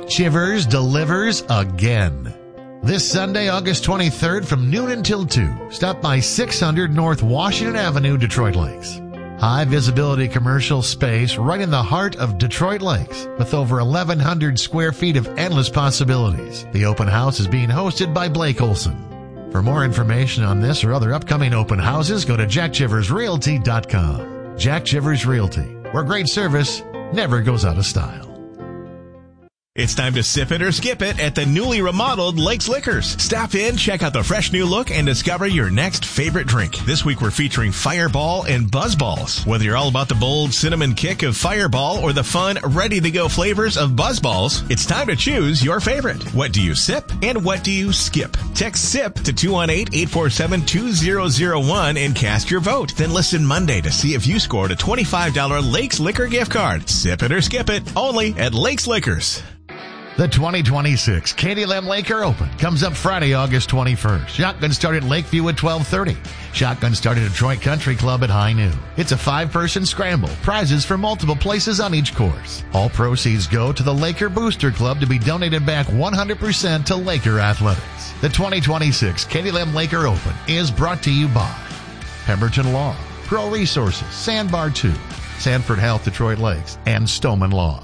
Chivers delivers again. This Sunday, August 23rd from noon until 2, stop by 600 North Washington Avenue, Detroit Lakes. High visibility commercial space right in the heart of Detroit Lakes with over 1,100 square feet of endless possibilities. The open house is being hosted by Blake Olson. For more information on this or other upcoming open houses, go to jackchiversrealty.com. Jack Chivers Realty, where great service never goes out of style. It's time to sip it or skip it at the newly remodeled Lakes Liquors. Stop in, check out the fresh new look, and discover your next favorite drink. This week we're featuring Fireball and Buzz Balls. Whether you're all about the bold cinnamon kick of Fireball or the fun, ready-to-go flavors of Buzz Balls, it's time to choose your favorite. What do you sip and what do you skip? Text SIP to 218-847-2001 and cast your vote. Then listen Monday to see if you scored a $25 Lakes Liquor gift card. Sip it or skip it, only at Lakes Liquors. The 2026 KDLM Laker Open comes up Friday, August 21st. Shotgun start at Lakeview at 12:30. Shotgun start at Detroit Country Club at high noon. It's a 5-person scramble. Prizes for multiple places on each course. All proceeds go to the Laker Booster Club to be donated back 100% to Laker Athletics. The 2026 KDLM Laker Open is brought to you by Pemberton Law, Pro Resources, Sandbar 2, Sanford Health Detroit Lakes, and Stoneman Law.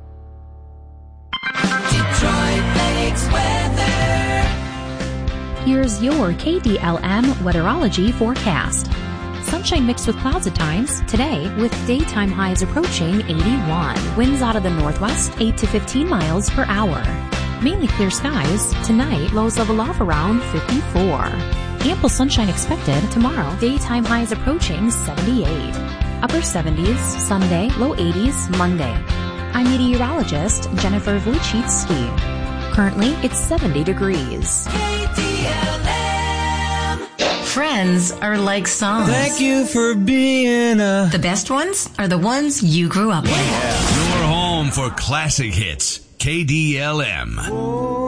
Here's your KDLM weatherology forecast. Sunshine mixed with clouds at times today with daytime highs approaching 81. Winds out of the northwest 8 to 15 miles per hour. Mainly clear skies. Tonight, lows level off around 54. Ample sunshine expected tomorrow. Daytime highs approaching 78. Upper 70s Sunday, low 80s Monday. I'm meteorologist Jennifer Wojcicki. Currently, it's 70 degrees. Friends are like songs. Thank you for being The best ones are the ones you grew up with. Your home for classic hits. KDLM.